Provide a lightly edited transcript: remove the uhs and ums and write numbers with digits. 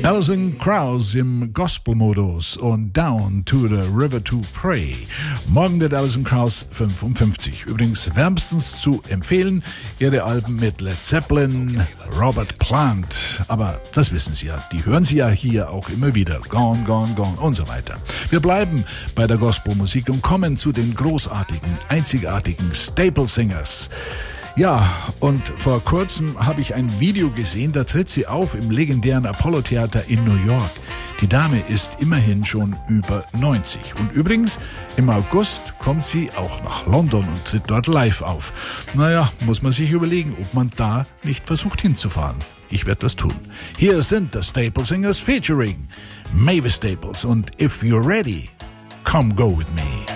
Alison Krauss im Gospel-Modus und Down to the River to Pray. Morgen wird Alison Krauss 55. Übrigens wärmstens zu empfehlen, ihre Alben mit Led Zeppelin, Robert Plant. Aber das wissen Sie ja, die hören Sie ja hier auch immer wieder. Gone, Gone, Gone und so weiter. Wir bleiben bei der Gospelmusik und kommen zu den großartigen, einzigartigen Staple Singers. Ja, und vor kurzem habe ich ein Video gesehen, da tritt sie auf im legendären Apollo-Theater in New York. Die Dame ist immerhin schon über 90. Und übrigens, im August kommt sie auch nach London und tritt dort live auf. Naja, muss man sich überlegen, ob man da nicht versucht hinzufahren. Ich werde das tun. Hier sind the Staple Singers featuring Mavis Staples und If You're Ready, Come Go With Me.